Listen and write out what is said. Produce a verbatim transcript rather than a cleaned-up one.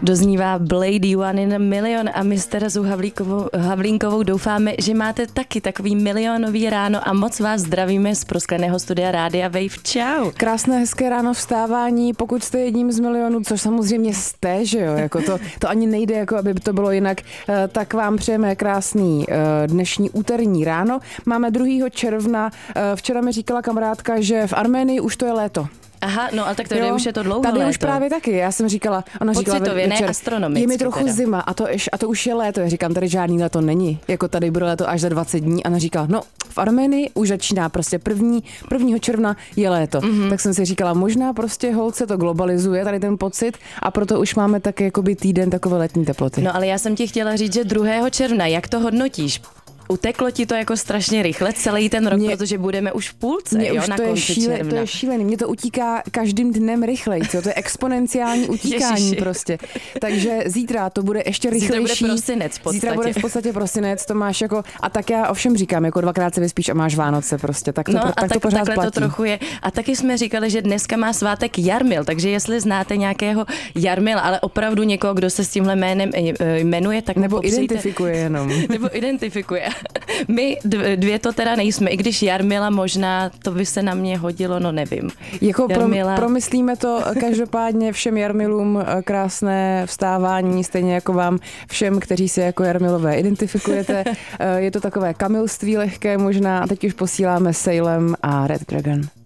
Doznívá Blade One in a Million a my s Terezou Havlíkovou, Havlínkovou doufáme, že máte taky takový milionový ráno a moc vás zdravíme z proskleného studia Rádia Wave. Čau. Krásné, hezké ráno vstávání, pokud jste jedním z milionů, což samozřejmě jste, že jo, jako to, to ani nejde, jako aby to bylo jinak, tak vám přejeme krásný dnešní úterní ráno. Máme druhého června, včera mi říkala kamarádka, že v Arménii už to je léto. Aha, no ale tak tady jo, už je to dlouho Tady léto. už právě taky, já jsem říkala, ona říkala pocitově, večer, ne astronomicky. Je mi trochu teda. zima a to, iš, a to už je léto. Já říkám, tady žádný léto není, jako tady bude léto až za dvacet dní. A ona říkala, no v Arménii už začíná prostě první, prvního června je léto. Mm-hmm. Tak jsem si říkala, možná prostě holce to globalizuje, tady ten pocit a proto už máme taky jakoby týden takové letní teploty. No ale já jsem ti chtěla říct, že druhého června, jak to hodnotíš? Uteklo ti to jako strašně rychle celý ten rok, mě, protože budeme už v půlce, jo, už na to konci je šíle, června. To je šílený, mně to utíká každým dnem rychleji, co? To je exponenciální utíkání Ježiši. prostě. Takže zítra to bude ještě rychlejší. Zítra bude prosinec v podstatě. Zítra bude v podstatě prosinec, to máš jako, a tak já ovšem říkám, jako dvakrát se vyspíš a máš Vánoce prostě, tak to, no tak a to tak, pořád takhle platí. to trochu je. A taky jsme říkali, že dneska má svátek Jarmil, takže jestli znáte nějakého Jarmila, ale opravdu někoho, kdo se s tímhle jménem jmenuje, tak nebo popřejte, identifikuje jenom. Nebo identifikuje. My dvě to teda nejsme, i když Jarmila možná, to by se na mě hodilo, no nevím. Jako Jarmila... promyslíme to každopádně všem Jarmilům krásné vstávání, stejně jako vám všem, kteří se jako Jarmilové identifikujete. Je to takové kamilství lehké možná a teď už posíláme Salem a Red Dragon.